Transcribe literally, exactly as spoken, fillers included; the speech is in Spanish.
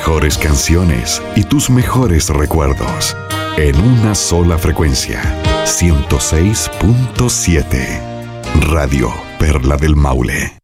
mejores canciones y tus mejores recuerdos. En una sola frecuencia. ciento seis punto siete. Radio Perla del Maule.